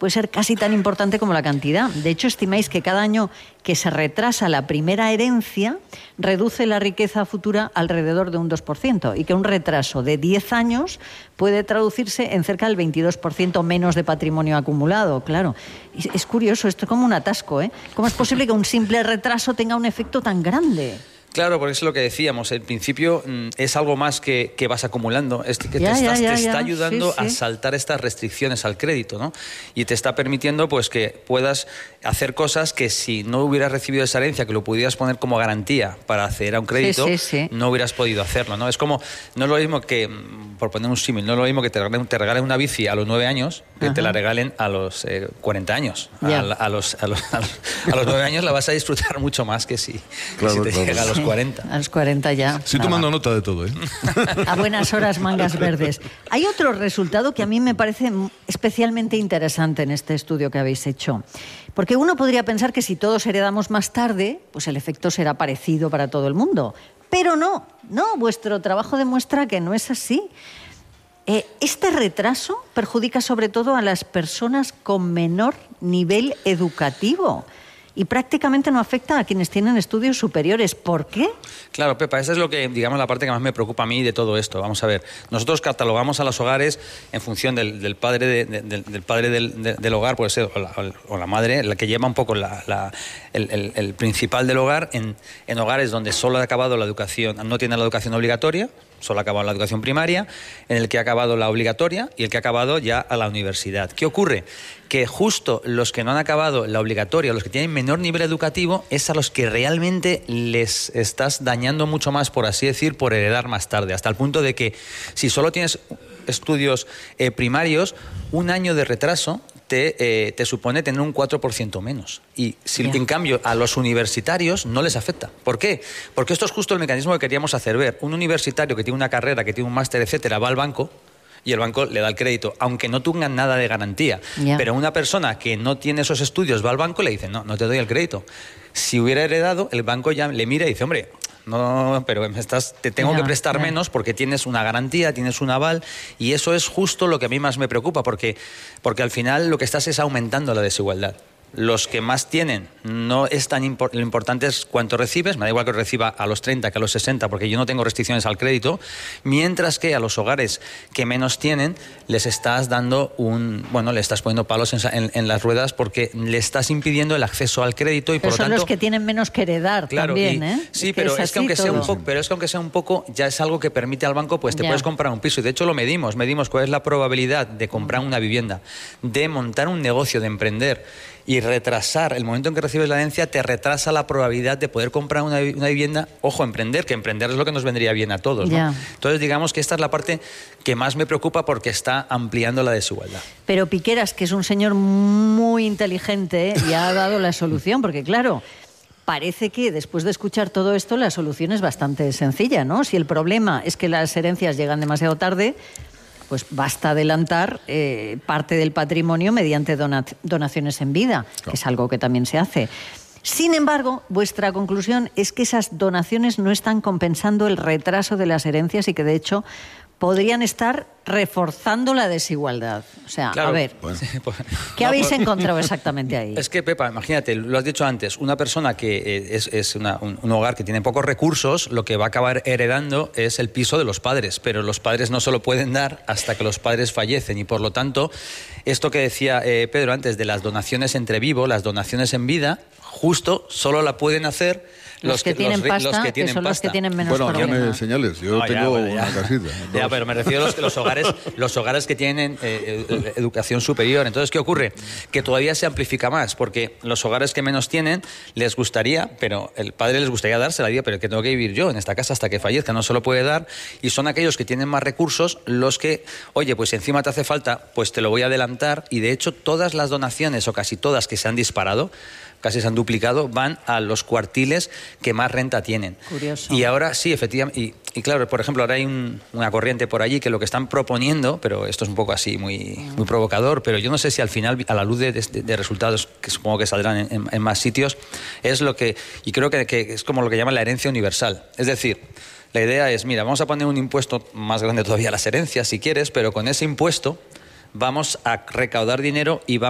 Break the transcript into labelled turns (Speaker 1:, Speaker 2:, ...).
Speaker 1: puede ser casi tan importante como la cantidad. De hecho, estimáis que cada año que se retrasa la primera herencia reduce la riqueza futura alrededor de un 2%, y que un retraso de 10 años puede traducirse en cerca del 22% menos de patrimonio acumulado. Claro, es curioso, esto es como un atasco, ¿eh? ¿Cómo es posible que un simple retraso tenga un efecto tan grande?
Speaker 2: Claro, porque es lo que decíamos, el principio es algo más que vas acumulando, es que te está ayudando a saltar estas restricciones al crédito, ¿no? Y te está permitiendo pues que puedas hacer cosas que si no hubieras recibido esa herencia, que lo pudieras poner como garantía para acceder a un crédito, no hubieras podido hacerlo, ¿no? Es como, no es lo mismo que, por poner un símil, no es lo mismo que te regalen una bici a los 9 años que te la regalen a los 40 años. A los 9 años la vas a disfrutar mucho más que si te llega a los 40.
Speaker 1: A los 40 ya.
Speaker 3: Estoy tomando nota de todo, ¿eh?
Speaker 1: A buenas horas, mangas verdes. Hay otro resultado que a mí me parece especialmente interesante en este estudio que habéis hecho. Porque uno podría pensar que si todos heredamos más tarde, pues el efecto será parecido para todo el mundo. Pero no, vuestro trabajo demuestra que no es así. Este retraso perjudica sobre todo a las personas con menor nivel educativo. Y prácticamente no afecta a quienes tienen estudios superiores. ¿Por qué?
Speaker 2: Claro, Pepa, esa es lo que, digamos, la parte que más me preocupa a mí de todo esto. Vamos a ver, nosotros catalogamos a los hogares en función del padre del hogar, puede ser, o la madre, la que lleva un poco el principal del hogar, en hogares donde solo ha acabado la educación, no tiene la educación obligatoria, solo ha acabado la educación primaria, en el que ha acabado la obligatoria y el que ha acabado ya a la universidad. ¿Qué ocurre? Que justo los que no han acabado la obligatoria, los que tienen menor nivel educativo, es a los que realmente les estás dañando mucho más, por así decir, por heredar más tarde, hasta el punto de que si solo tienes estudios primarios, un año de retraso te supone tener un 4% menos. Y si en cambio a los universitarios no les afecta. ¿Por qué? Porque esto es justo el mecanismo que queríamos hacer ver. Un universitario que tiene una carrera, que tiene un máster, etcétera, va al banco y el banco le da el crédito, aunque no tenga nada de garantía. Pero una persona que no tiene esos estudios va al banco y le dice, no te doy el crédito. Si hubiera heredado, el banco ya le mira y dice, hombre, no, pero te tengo que prestar menos porque tienes una garantía, tienes un aval, y eso es justo lo que a mí más me preocupa, porque al final lo que estás es aumentando la desigualdad. Los que más tienen no es tan lo importante es cuánto recibes, me da igual que reciba a los 30 que a los 60 porque yo no tengo restricciones al crédito, mientras que a los hogares que menos tienen les estás dando le estás poniendo palos en las ruedas porque le estás impidiendo el acceso al crédito y
Speaker 1: pero
Speaker 2: por lo tanto...
Speaker 1: son los que tienen menos que heredar también, ¿eh?
Speaker 2: Sí, pero es que aunque sea un poco, ya es algo que permite al banco, pues te puedes comprar un piso, y de hecho lo medimos cuál es la probabilidad de comprar una vivienda, de montar un negocio, de emprender, y retrasar el momento en que recibes la herencia te retrasa la probabilidad de poder comprar una vivienda. Ojo, emprender, que emprender es lo que nos vendría bien a todos, ¿no? Entonces digamos que esta es la parte que más me preocupa porque está ampliando la desigualdad.
Speaker 1: Pero Piqueras, que es un señor muy inteligente, ya ha dado la solución, porque claro, parece que después de escuchar todo esto la solución es bastante sencilla, ¿no? Si el problema es que las herencias llegan demasiado tarde, pues basta adelantar parte del patrimonio mediante donaciones en vida, que es algo que también se hace. Sin embargo, vuestra conclusión es que esas donaciones no están compensando el retraso de las herencias y que, de hecho, podrían estar reforzando la desigualdad. O sea, claro, a ver, ¿qué habéis encontrado exactamente ahí?
Speaker 2: Es que, Pepa, imagínate, lo has dicho antes, una persona que es un hogar que tiene pocos recursos, lo que va a acabar heredando es el piso de los padres, pero los padres no se lo pueden dar hasta que los padres fallecen, y por lo tanto, esto que decía Pedro antes de las donaciones entre vivos, las donaciones en vida, justo solo la pueden hacer
Speaker 1: los que tienen pasta, que son los que tienen menos problemas.
Speaker 3: Bueno, dame señales, yo tengo una casita.
Speaker 2: Ya, pero me refiero a los hogares que tienen educación superior. Entonces, ¿qué ocurre? Que todavía se amplifica más, porque los hogares que menos tienen les gustaría, pero el padre les gustaría darse la vida, pero que tengo que vivir yo en esta casa hasta que fallezca, no se lo puede dar, y son aquellos que tienen más recursos los que, oye, pues encima te hace falta, pues te lo voy a adelantar, y de hecho todas las donaciones, o casi todas que se han disparado, casi se han duplicado, van a los cuartiles que más renta tienen.
Speaker 1: Curioso.
Speaker 2: Y ahora sí, efectivamente, y claro, por ejemplo, ahora hay una corriente por allí que lo que están proponiendo, pero esto es un poco así, muy provocador, pero yo no sé si al final, a la luz de resultados que supongo que saldrán en más sitios, es lo que, y creo que es como lo que llaman la herencia universal. Es decir, la idea es, mira, vamos a poner un impuesto más grande todavía a las herencias, si quieres, pero con ese impuesto vamos a recaudar dinero y vamos